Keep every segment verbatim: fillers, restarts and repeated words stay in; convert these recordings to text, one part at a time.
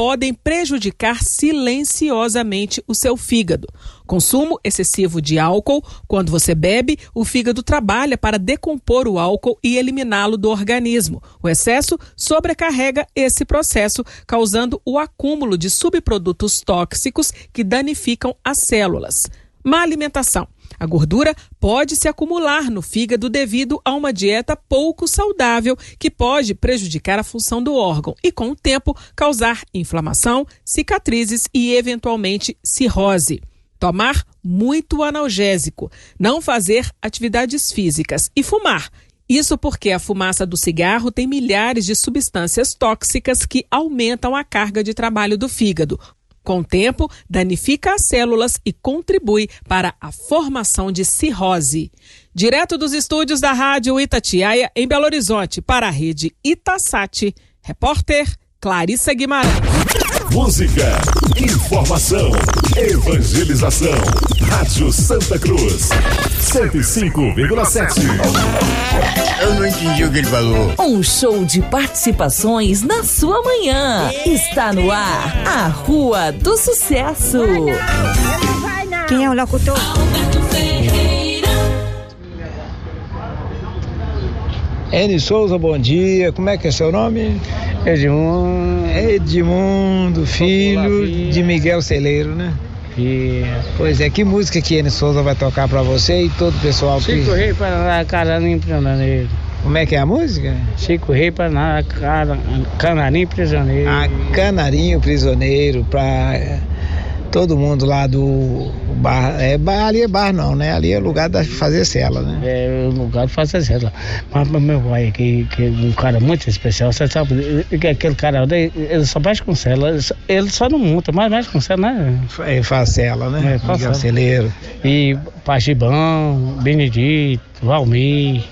podem prejudicar silenciosamente o seu fígado. Consumo excessivo de álcool. Quando você bebe, o fígado trabalha para decompor o álcool e eliminá-lo do organismo. O excesso sobrecarrega esse processo, causando o acúmulo de subprodutos tóxicos que danificam as células. Má alimentação. A gordura pode se acumular no fígado devido a uma dieta pouco saudável que pode prejudicar a função do órgão e, com o tempo, causar inflamação, cicatrizes e, eventualmente, cirrose. Tomar muito analgésico, não fazer atividades físicas e fumar. Isso porque a fumaça do cigarro tem milhares de substâncias tóxicas que aumentam a carga de trabalho do fígado. Com o tempo, danifica as células e contribui para a formação de cirrose. Direto dos estúdios da Rádio Itatiaia, em Belo Horizonte, para a rede Itasat, repórter Clarissa Guimarães. Música, informação, evangelização. Rádio Santa Cruz, cento e cinco vírgula sete. Eu não entendi o que ele falou. Um show de participações na sua manhã. Está no ar a Rua do Sucesso. Quem é o locutor? Eni Souza, bom dia. Como é que é seu nome? Edmundo. Edmundo, filho de Miguel Celeiro, né? E... Pois é, que música que Eni Souza vai tocar pra você e todo o pessoal que... Chico Rei para Canarim Prisioneiro. Como é que é a música? Chico Rei para Canarim Prisioneiro. A Canarinho Prisioneiro, pra todo mundo lá do bar. É, bar, ali é bar não, né? Ali é lugar de fazer cela, né? É o lugar de fazer cela. Mas meu pai, que, que é um cara muito especial, você sabe, que aquele cara, ele só mexe com cela, ele só, ele só não monta, mas mexe com cela, né? Ele faz cela, né? É, faz Miguel Celeiro. E Pagibão, Benedito, Valmir,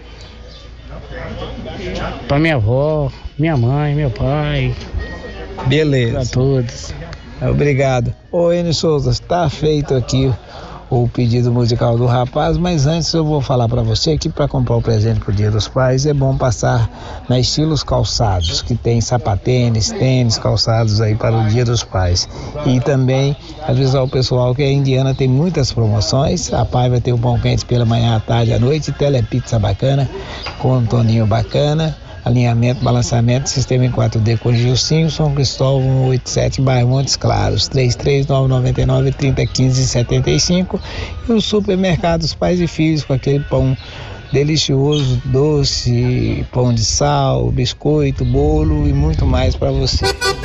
pra minha avó, minha mãe, meu pai. Beleza. Pra todos. Obrigado. Ô Eni Souza, está feito aqui o pedido musical do rapaz, mas antes eu vou falar para você que para comprar o presente pro Dia dos Pais é bom passar na Estilos Calçados, que tem sapatênis, tênis, calçados aí para o Dia dos Pais. E também avisar o pessoal que a Indiana tem muitas promoções. A Pai vai ter o pão quente pela manhã, à tarde, à noite, telepizza bacana, com um toninho bacana, alinhamento, balançamento, sistema em quatro D com Gilcinho, São Cristóvão cento e oitenta e sete, bairro Montes Claros, três três nove nove nove, três zero um cinco, sete cinco. E os supermercados Pais e Filhos com aquele pão delicioso, doce, pão de sal, biscoito, bolo e muito mais para você.